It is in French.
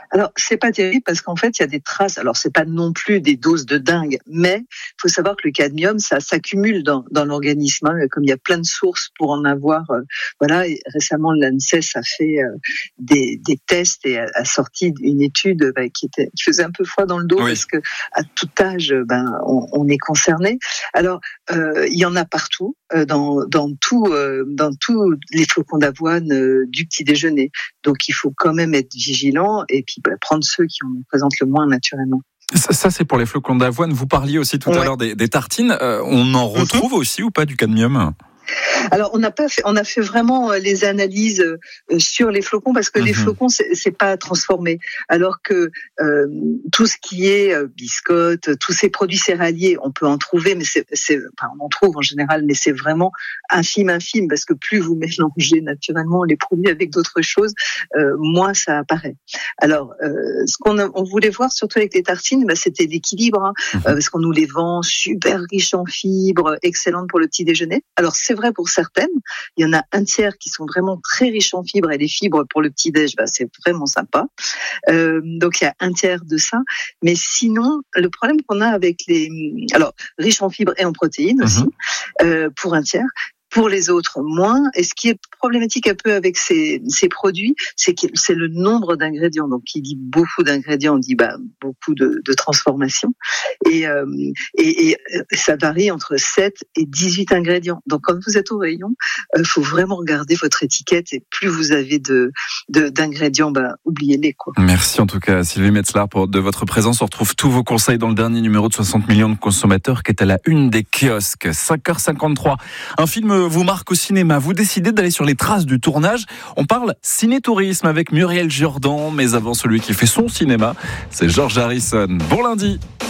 Alors, c'est pas terrible parce qu'en fait, il y a des traces. Alors, c'est pas non plus des doses de dingue, mais il faut savoir que le cadmium, ça s'accumule dans l'organisme, hein, comme il y a plein de sources pour en avoir. Voilà, et récemment, l'ANSES a fait des tests et a sorti une étude qui faisait un peu froid dans le dos parce que à tout âge, on est concerné. Alors, il y en a partout, dans tous les flocons d'avoine du petit déjeuner. Donc, il faut quand même être vigilant et puis prendre ceux qui en présentent le moins naturellement. Ça, c'est pour les flocons d'avoine. Vous parliez aussi tout à l'heure des tartines. On en retrouve aussi ou pas du cadmium ? Alors on a fait vraiment les analyses sur les flocons parce que les flocons c'est pas transformé, alors que tout ce qui est biscottes, tous ces produits céréaliers, on peut en trouver, mais on en trouve en général, mais c'est vraiment infime parce que plus vous mélangez naturellement les produits avec d'autres choses, moins ça apparaît. Alors ce on voulait voir surtout avec les tartines, c'était l'équilibre, parce qu'on nous les vend super riches en fibres, excellentes pour le petit déjeuner. Alors c'est vrai pour certaines, il y en a un tiers qui sont vraiment très riches en fibres et les fibres pour le petit-déj, c'est vraiment sympa. Donc il y a un tiers de ça, mais sinon le problème qu'on a avec alors riches en fibres et en protéines aussi, pour un tiers. Pour les autres, moins. Et ce qui est problématique un peu avec ces produits, c'est le nombre d'ingrédients. Donc, qui dit beaucoup d'ingrédients, dit beaucoup de transformations. Et ça varie entre 7 et 18 ingrédients. Donc, quand vous êtes au rayon, faut vraiment regarder votre étiquette. Et plus vous avez d'ingrédients, oubliez-les, quoi. Merci en tout cas, Sylvie Metzler, de votre présence. On retrouve tous vos conseils dans le dernier numéro de 60 millions de consommateurs qui est à la une des kiosques. 5h53. Un film vous marque au cinéma, vous décidez d'aller sur les traces du tournage. On parle ciné-tourisme avec Muriel Jourdan, mais avant celui qui fait son cinéma, c'est George Harrison. Bon lundi.